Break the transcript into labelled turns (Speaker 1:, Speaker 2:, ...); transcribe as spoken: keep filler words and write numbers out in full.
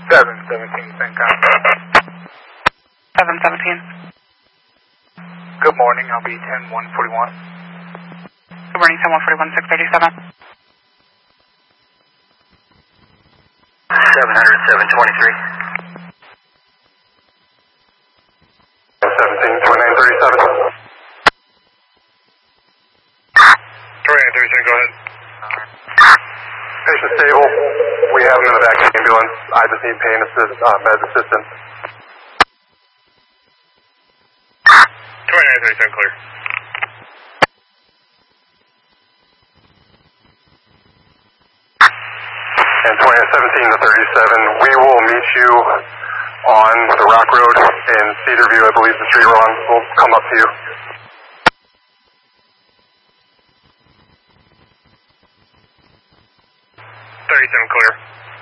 Speaker 1: seven seventeen, same contact.
Speaker 2: seven seventeen.
Speaker 1: Good morning, I'll be ten one forty-one.
Speaker 2: Good morning, ten one forty-one, six thirty-seven.
Speaker 3: seven hundred, seven twenty-three.
Speaker 4: seventeen, twenty-nine thirty-seven. twenty-nine thirty-seven, go ahead. Patient stable. We have him in the back of the ambulance. I just need pain assist, uh, med assistance. twenty-nine thirty-seven, clear. And twenty seventeen to thirty-seven, we will meet you on the Rock Road in Cedarview. I believe the street we're on. We'll come up to you. thirty-seven, clear.